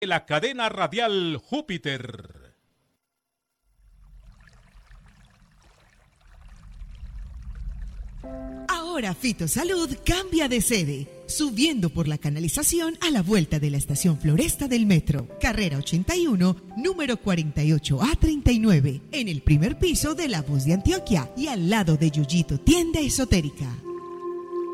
La cadena radial Júpiter. Ahora Fitosalud cambia de sede, subiendo por la canalización a la vuelta de la estación Floresta del Metro, carrera 81, número 48A39, en el primer piso de La Voz de Antioquia y al lado de Yuyito Tienda Esotérica.